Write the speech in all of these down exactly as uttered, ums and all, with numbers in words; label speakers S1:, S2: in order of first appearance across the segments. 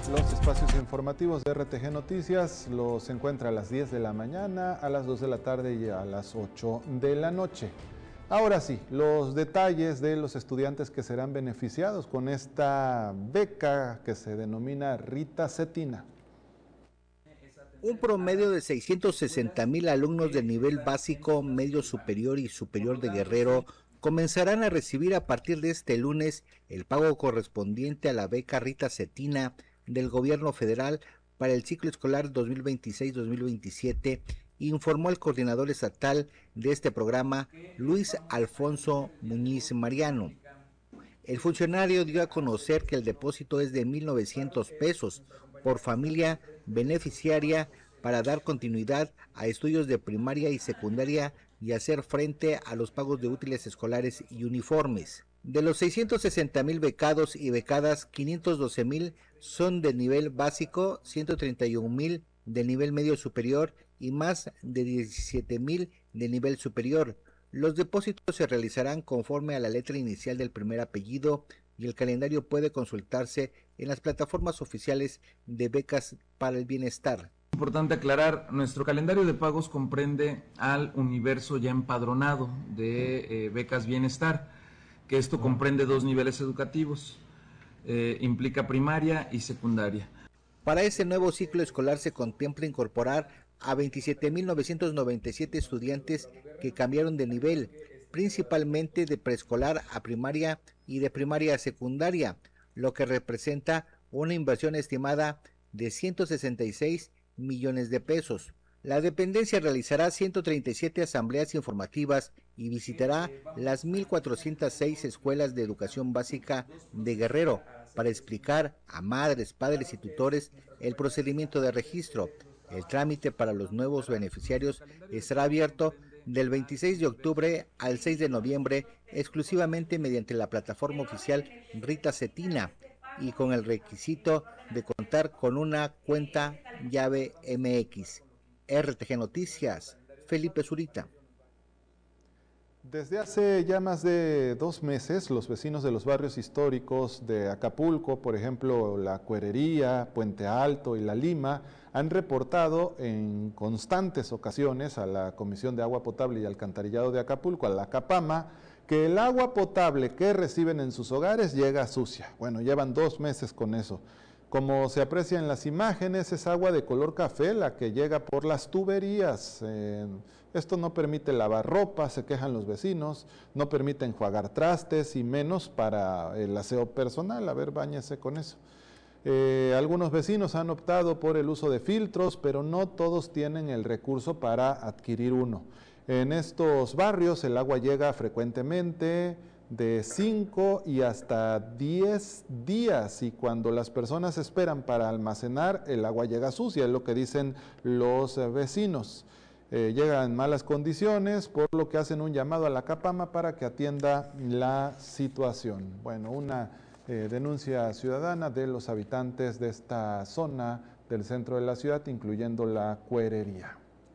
S1: Los espacios informativos de R T G Noticias los encuentra a las diez de la mañana, a las dos de la tarde y a las ocho de la noche. Ahora sí, los detalles de los estudiantes que serán beneficiados con esta beca que se denomina Rita Cetina.
S2: Un promedio de seiscientos sesenta mil alumnos de nivel básico, medio superior y superior de Guerrero comenzarán a recibir a partir de este lunes el pago correspondiente a la beca Rita Cetina del gobierno federal para el ciclo escolar dos mil veintiséis dos mil veintisiete, informó el coordinador estatal de este programa, Luis Alfonso Muñiz Mariano. El funcionario dio a conocer que el depósito es de mil novecientos pesos por familia beneficiaria para dar continuidad a estudios de primaria y secundaria y hacer frente a los pagos de útiles escolares y uniformes. De los seiscientos sesenta mil becados y becadas, quinientos doce mil son de nivel básico, ciento treinta y un mil de nivel medio superior y más de diecisiete mil de nivel superior. Los depósitos se realizarán conforme a la letra inicial del primer apellido y el calendario puede consultarse en las plataformas oficiales de Becas para el Bienestar.
S3: Importante aclarar, nuestro calendario de pagos comprende al universo ya empadronado de eh, Becas Bienestar, que esto comprende dos niveles educativos, eh, implica primaria y secundaria.
S2: Para este nuevo ciclo escolar se contempla incorporar a veintisiete mil novecientos noventa y siete estudiantes que cambiaron de nivel, principalmente de preescolar a primaria y de primaria a secundaria, lo que representa una inversión estimada de ciento sesenta y seis millones de pesos. La dependencia realizará ciento treinta y siete asambleas informativas y visitará las mil cuatrocientas seis escuelas de educación básica de Guerrero para explicar a madres, padres y tutores el procedimiento de registro. El trámite para los nuevos beneficiarios estará abierto del veintiséis de octubre al seis de noviembre exclusivamente mediante la plataforma oficial Rita Cetina y con el requisito de contar con una cuenta llave M X. R T G Noticias, Felipe Zurita.
S1: Desde hace ya más de dos meses, los vecinos de los barrios históricos de Acapulco, por ejemplo, La Cuerería, Puente Alto y La Lima, han reportado en constantes ocasiones a la Comisión de Agua Potable y Alcantarillado de Acapulco, a la CAPAMA, que el agua potable que reciben en sus hogares llega sucia. Bueno, llevan dos meses con eso. Como se aprecia en las imágenes, es agua de color café la que llega por las tuberías. Eh, esto no permite lavar ropa, se quejan los vecinos, no permite enjuagar trastes y menos para el aseo personal. A ver, báñese con eso. Eh, algunos vecinos han optado por el uso de filtros, pero no todos tienen el recurso para adquirir uno. En estos barrios el agua llega frecuentemente de cinco y hasta diez días, y cuando las personas esperan para almacenar, el agua llega sucia, es lo que dicen los vecinos. Eh, llega en malas condiciones, por lo que hacen un llamado a la CAPAMA para que atienda la situación. Bueno, una eh, denuncia ciudadana de los habitantes de esta zona del centro de la ciudad, incluyendo La Cuerería.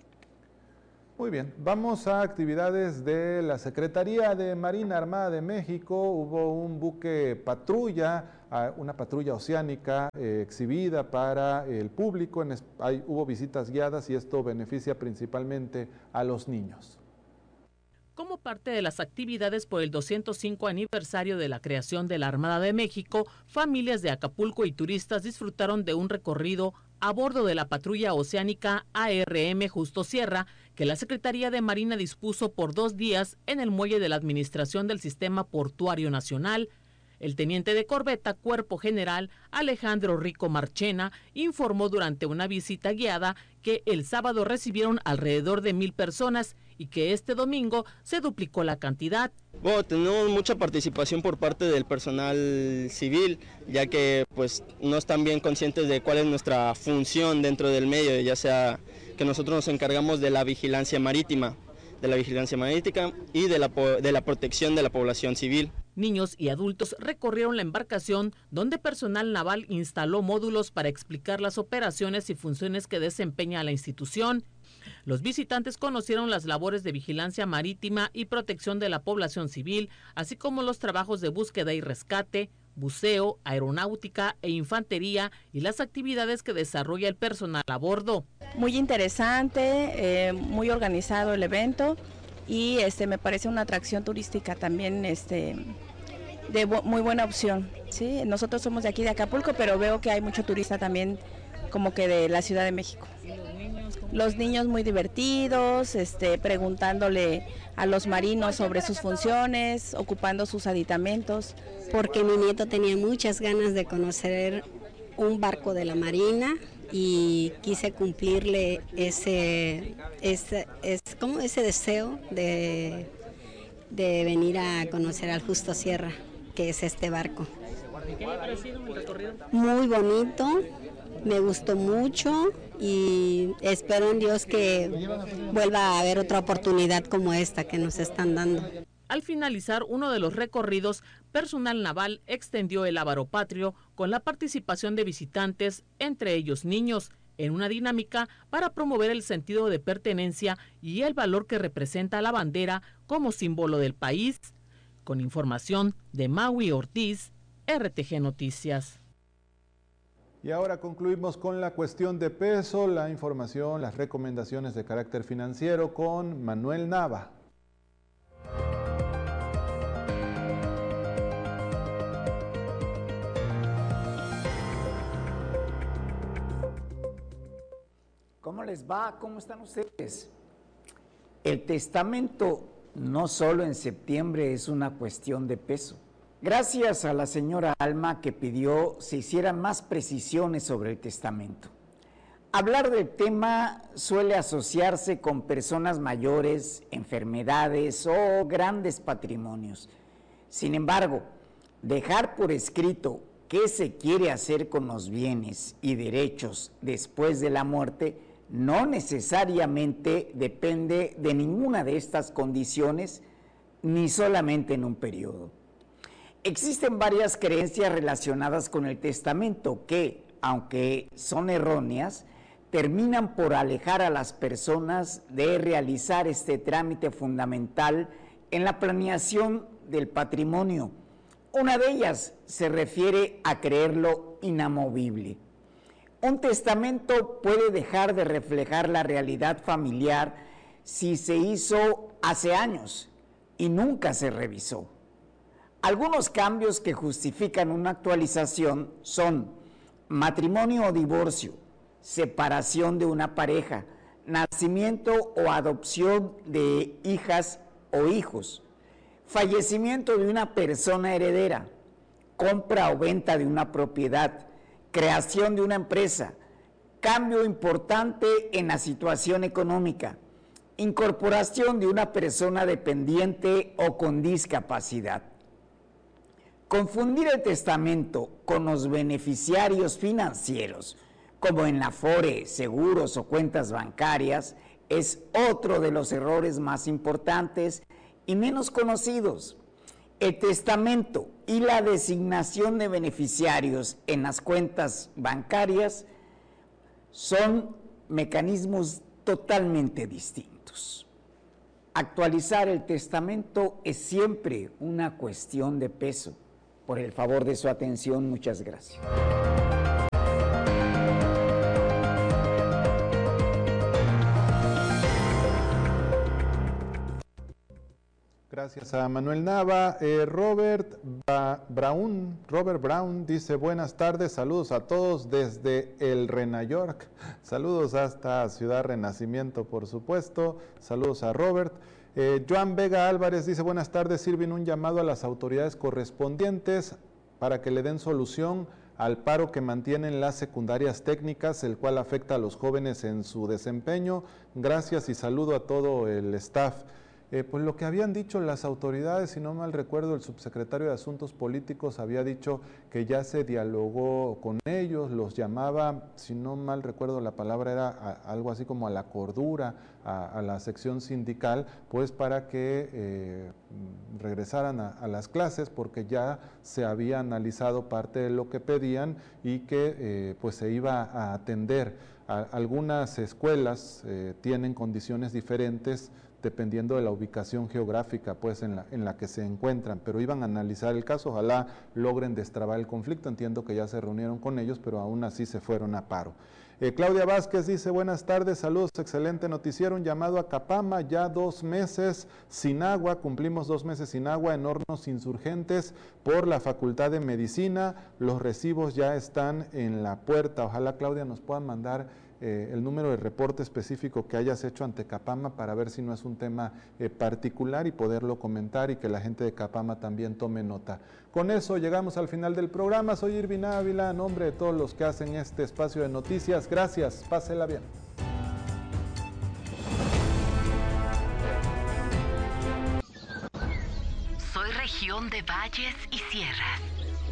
S1: Muy bien, vamos a actividades de la Secretaría de Marina Armada de México. Hubo un buque patrulla, una patrulla oceánica eh, exhibida para el público. En, hay, hubo visitas guiadas y esto beneficia principalmente a los niños.
S4: Como parte de las actividades por el doscientos cinco aniversario de la creación de la Armada de México, familias de Acapulco y turistas disfrutaron de un recorrido a bordo de la patrulla oceánica A R M Justo Sierra, que la Secretaría de Marina dispuso por dos días en el muelle de la Administración del Sistema Portuario Nacional. El teniente de corbeta Cuerpo General Alejandro Rico Marchena informó durante una visita guiada que el sábado recibieron alrededor de mil personas y que este domingo se duplicó la cantidad.
S5: Bueno, tenemos mucha participación por parte del personal civil, ya que pues no están bien conscientes de cuál es nuestra función dentro del medio, ya sea que nosotros nos encargamos de la vigilancia marítima, de la vigilancia marítima y de la, de la protección de la población civil.
S4: Niños y adultos recorrieron la embarcación, donde personal naval instaló módulos para explicar las operaciones y funciones que desempeña la institución. Los visitantes conocieron las labores de vigilancia marítima y protección de la población civil, así como los trabajos de búsqueda y rescate, buceo, aeronáutica e infantería y las actividades que desarrolla el personal a bordo.
S6: Muy interesante, eh, muy organizado el evento y este me parece una atracción turística también este, de bu muy buena opción. ¿Sí? Nosotros somos de aquí de Acapulco, pero veo que hay mucho turista también como que de la Ciudad de México. Los niños muy divertidos, este, preguntándole a los marinos sobre sus funciones, ocupando sus aditamentos.
S7: Porque mi nieto tenía muchas ganas de conocer un barco de la Marina y quise cumplirle ese, ese, es, ¿cómo? ese deseo de, de venir a conocer al Justo Sierra, que es este barco.
S4: ¿Qué le ha parecido el recorrido?
S7: Muy bonito, me gustó mucho y espero en Dios que vuelva a haber otra oportunidad como esta que nos están dando.
S4: Al finalizar uno de los recorridos, personal naval extendió el Lábaro Patrio con la participación de visitantes, entre ellos niños, en una dinámica para promover el sentido de pertenencia y el valor que representa la bandera como símbolo del país. Con información de Maui Ortiz, R T G Noticias.
S1: Y ahora concluimos con la cuestión de peso, la información, las recomendaciones de carácter financiero con Manuel Nava.
S8: ¿Cómo les va? ¿Cómo están ustedes? El testamento no solo en septiembre es una cuestión de peso. Gracias a la señora Alma que pidió se hicieran más precisiones sobre el testamento. Hablar del tema suele asociarse con personas mayores, enfermedades o grandes patrimonios. Sin embargo, dejar por escrito qué se quiere hacer con los bienes y derechos después de la muerte no necesariamente depende de ninguna de estas condiciones, ni solamente en un periodo. Existen varias creencias relacionadas con el testamento que, aunque son erróneas, terminan por alejar a las personas de realizar este trámite fundamental en la planeación del patrimonio. Una de ellas se refiere a creerlo inamovible. Un testamento puede dejar de reflejar la realidad familiar si se hizo hace años y nunca se revisó. Algunos cambios que justifican una actualización son matrimonio o divorcio, separación de una pareja, nacimiento o adopción de hijas o hijos, fallecimiento de una persona heredera, compra o venta de una propiedad, creación de una empresa, cambio importante en la situación económica, incorporación de una persona dependiente o con discapacidad. Confundir el testamento con los beneficiarios financieros, como en la Afore, seguros o cuentas bancarias, es otro de los errores más importantes y menos conocidos. El testamento y la designación de beneficiarios en las cuentas bancarias son mecanismos totalmente distintos. Actualizar el testamento es siempre una cuestión de peso. Por el favor de su atención, muchas gracias.
S1: Gracias a Manuel Nava. Eh, Robert ba Brown, Robert Brown dice buenas tardes, saludos a todos desde el Renayork. Saludos hasta Ciudad Renacimiento, por supuesto. Saludos a Robert. Eh, Joan Vega Álvarez dice buenas tardes, sirven un llamado a las autoridades correspondientes para que le den solución al paro que mantienen las secundarias técnicas, el cual afecta a los jóvenes en su desempeño. Gracias y saludo a todo el staff. Eh, pues lo que habían dicho las autoridades, si no mal recuerdo, el subsecretario de Asuntos Políticos había dicho que ya se dialogó con ellos, los llamaba, si no mal recuerdo la palabra era a, algo así como a la cordura, a, a la sección sindical, pues para que eh, regresaran a, a las clases, porque ya se había analizado parte de lo que pedían y que eh, pues se iba a atender. A, algunas escuelas eh, tienen condiciones diferentes dependiendo de la ubicación geográfica pues en la, en la que se encuentran, pero iban a analizar el caso, ojalá logren destrabar el conflicto, entiendo que ya se reunieron con ellos, pero aún así se fueron a paro. Eh, Claudia Vázquez dice, buenas tardes, saludos, excelente noticiero, un llamado a Capama, ya dos meses sin agua, cumplimos dos meses sin agua en Hornos Insurgentes por la Facultad de Medicina, los recibos ya están en la puerta, ojalá Claudia nos puedan mandar eh, el número de reporte específico que hayas hecho ante Capama para ver si no es un tema eh, particular y poderlo comentar y que la gente de Capama también tome nota. Con eso llegamos al final del programa. Soy Irvin Ávila, a nombre de todos los que hacen este espacio de noticias. Gracias, pásela bien.
S9: Soy región de valles y sierras.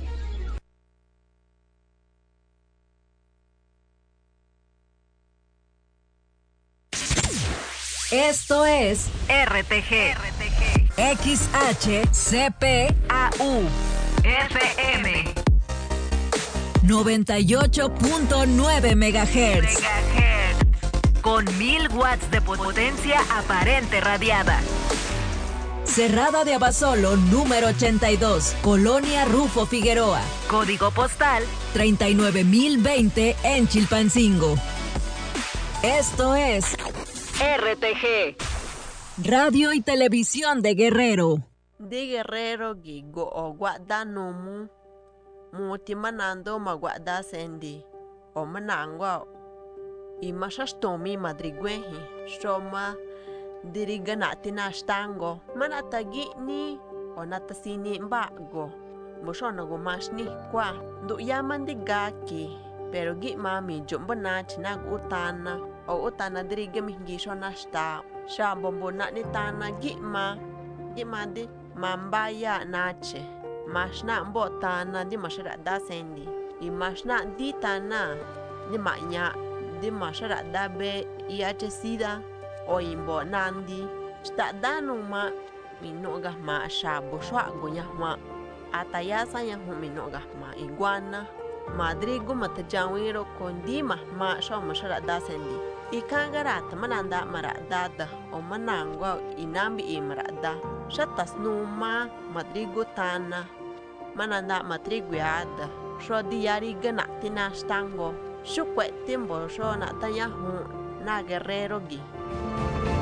S10: Esto es R T G, R T G. X H C P A U F M noventa y ocho punto nueve megahertz. Con mil watts de potencia aparente radiada. Cerrada de Abasolo, número ochenta y dos, Colonia Rufo Figueroa. Código postal treinta y nueve mil veinte en Chilpancingo. Esto es R T G, Radio y Televisión de Guerrero.
S11: De Guerrero gigo o guada nomu muti manando ma guada sendi o manangwa i mashastomi madrigwehi shoma diriganati nashtango manatagi ni o natasini mbago boshona go mashni kwa do yamandi gaki pero gi mami jombana chinag utana o utana diriga mihingisho nashta shambombo na nitana gi ma gi mandi mambaya nache mashna mbotana di mashara da sendi i mashna di tana di manya di mashara da be iache sida o imbo nandi sta danu ma minoga ma shabo shwa gonya ma atayasa ya hu minoga ma iguana madrigo matajawiro kondi ma ma sho mashara da sendi ikangarat mananda marada o manangwa inambi imrada shatas numa madrigo tana mananda matriguada sho diari gana tinastango shukwe timbo sho na tanya hu na guerrero gi